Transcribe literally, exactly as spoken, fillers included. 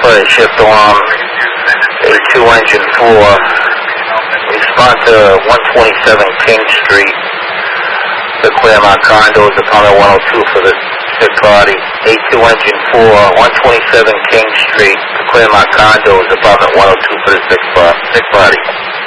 Fire shift alarm, A two engine four. Respond to one twenty-seven King Street, the Claremont Condos, apartment one oh two for the sick party. A two engine four, one twenty-seven King Street, the Claremont Condos, apartment one oh two for the sick party.